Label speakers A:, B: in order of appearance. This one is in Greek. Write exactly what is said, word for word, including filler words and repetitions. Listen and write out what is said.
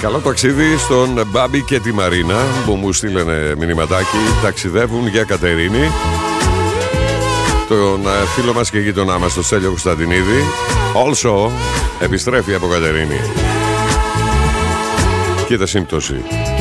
A: Καλό ταξίδι στον Μπάμπη και τη Μαρίνα που μου στείλανε μηνυματάκι. Ταξιδεύουν για Κατερίνη. Τον φίλο μας και γείτονά μας, τον Στέλιο Κωνσταντινίδη. Also επιστρέφει από Κατερίνη. Κοίτα σύμπτωση.